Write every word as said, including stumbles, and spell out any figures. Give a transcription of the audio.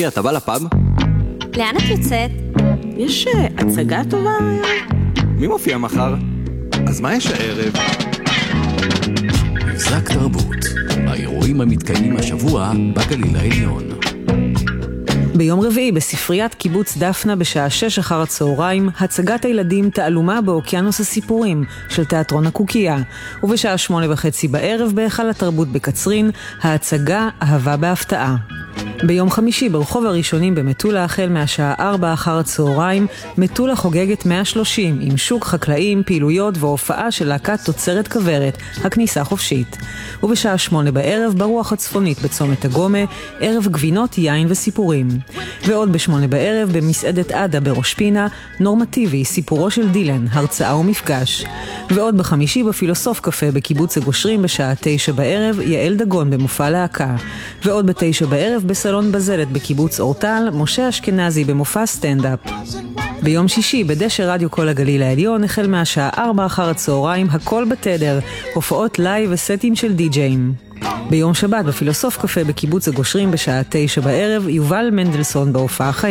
אחי, אתה בא לפאב? לאן את יוצאת? יש הצגה טובה? מי מופיע מחר? אז מה יש הערב? מבזק תרבות, האירועים המתקיימים השבוע בגליל העליון. ביום רביעי בספריית קיבוץ דפנה בשעה שש אחר הצהריים, הצגת הילדים תעלומה באוקיינוס הסיפורים של תיאטרון הקוקייה, ובשעה שמונה וחצי בערב בהיכל התרבות בקצרין, ההצגה אהבה בהפתעה. ביום חמישי ברחוב הראשונים במטולה החל מהשעה ארבע אחר הצהריים, מטולה חוגגת מאה ושלושים עם שוק חקלאים, פעילויות והופעה של להקת תוצרת כברת, הכניסה חופשית. ובשעה שמונה בערב ברוח הצפונית בצומת הגומה, ערב גבינות, יין וסיפורים. ועוד בשמונה בערב במסעדת עדה בראש פינה, נורמטיבי, סיפורו של דילן, הרצאה ומפגש. ועוד בחמישי בפילוסוף קפה בקיבוץ הגושרים בשעה תשע בערב, יעל דגון במופע להקה. ועוד בתשע בערב בסלון בזלת בקיבוץ אורטל, משה אשכנזי במופע סטנדאפ. ביום שישי בדשא רדיו כל הגליל העליון החל מהשעה ארבע אחר הצהריים הכל בתדר, הופעות לייב וסטים של די-ג'יים. ביום שבת בפילוסוף קפה בקיבוץ הגושרים בשעה תשע בערב, יובל מנדלסון בהופעה חיה.